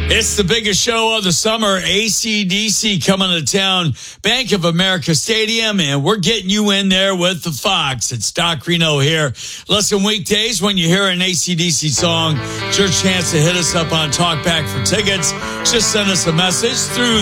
It's the biggest show of the summer. AC/DC coming to town, Bank of America Stadium, and we're getting you in there with the Fox. It's Doc Reno here. Listen, weekdays when you hear an AC/DC song, it's your chance to hit us up on Talkback for tickets. Just send us a message through